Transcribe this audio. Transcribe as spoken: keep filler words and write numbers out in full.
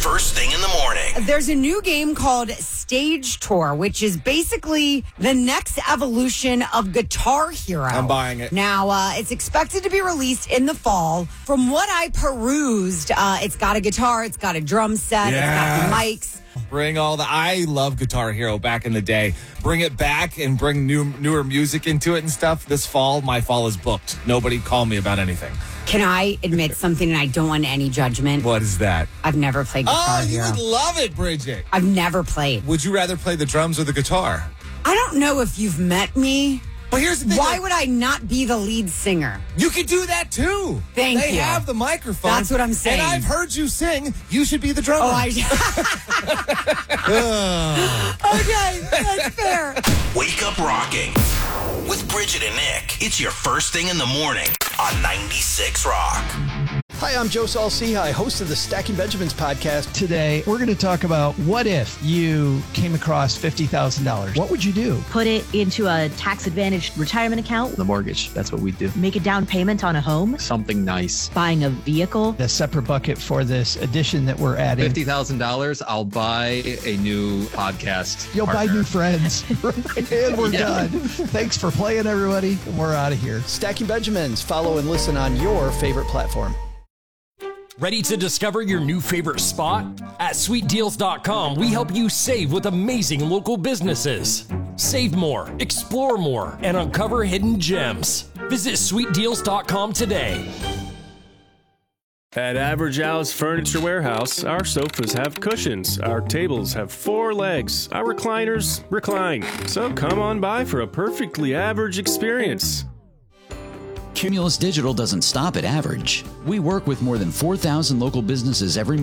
first thing in the morning. There's a new game called Stage Tour, which is basically the next evolution of Guitar Hero. I'm buying it. Now, uh, it's expected to be released in the fall. From what I perused, uh, it's got a guitar, it's got a drum set, Yes. it's got the mics. Bring all the, I love Guitar Hero back in the day. Bring it back and bring new newer music into it and stuff. This fall, my fall is booked. Nobody call me about anything. Can I admit something, and I don't want any judgment? What is that? I've never played Guitar Oh, you Hero. would love it, Bridget. I've never played. Would you rather play the drums or the guitar? I don't know if you've met me. But here's the thing. Why like, would I not be the lead singer? You could do that too. Thank they you. They have the microphone. That's what I'm saying. And I've heard you sing. You should be the drummer. Oh, I. Okay, that's fair. Wake up rocking with Bridget and Nick. It's your first thing in the morning on ninety-six Rock. Hi, I'm Joe Saul-Sehy, host of the Stacking Benjamins podcast. Today, we're going to talk about what if you came across fifty thousand dollars? What would you do? Put it into a tax-advantaged retirement account. The mortgage, that's what we do. Make a down payment on a home. Something nice. Buying a vehicle. A separate bucket for this addition that we're adding. fifty thousand dollars, I'll buy a new podcast. You'll partner. buy new friends. And we're Yeah. done. Thanks for playing, everybody. And we're out of here. Stacking Benjamins. Follow and listen on your favorite platform. Ready to discover your new favorite spot? At sweet deals dot com, we help you save with amazing local businesses. Save more, explore more, and uncover hidden gems. Visit sweet deals dot com today. At Average Al's Furniture Warehouse, our sofas have cushions, our tables have four legs, our recliners recline. So come on by for a perfectly average experience. Cumulus Digital doesn't stop at average. We work with more than four thousand local businesses every